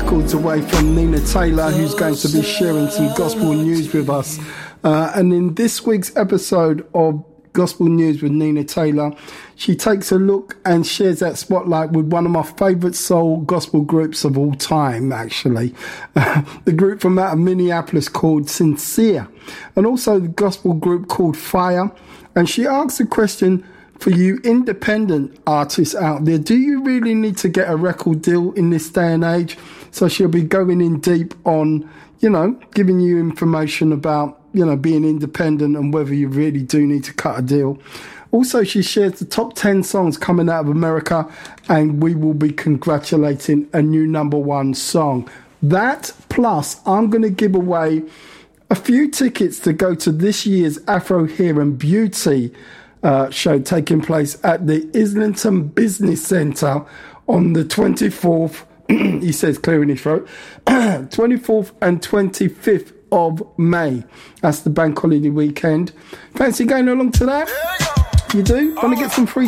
records away from Nina Taylor, who's going to be sharing some gospel news with us. And in this week's episode of Gospel News with Nina Taylor, she takes a look and shares that spotlight with one of my favourite soul gospel groups of all time, actually. The group from out of Minneapolis called Sincere, and also the gospel group called Fire. And she asks a question for you independent artists out there. Do you really need to get a record deal in this day and age? So she'll be going in deep on, giving you information about, being independent and whether you really do need to cut a deal. Also, she shares the top 10 songs coming out of America, and we will be congratulating a new #1 song. That, plus I'm going to give away a few tickets to go to this year's Afro Hair and Beauty show taking place at the Islington Business Centre on the 24th, he says clearing his throat, 24th and 25th of May. That's the bank holiday weekend. Fancy going along to that? You do? Want to get some free